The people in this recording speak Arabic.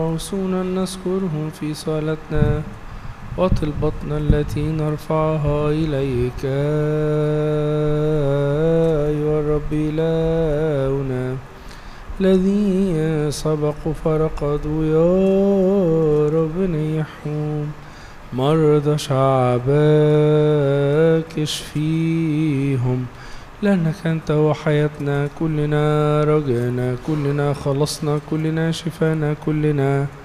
موصونا نذكرهم في صلاتنا وطلبتنا التي نرفعها إليك أيها الرب إلهنا الذين سبقوا فرقدوا يا رب نيحهم مرضى شعبك اشفيهم لأنك أنت وحياتنا كلنا رجعنا كلنا خلصنا كلنا شفانا كلنا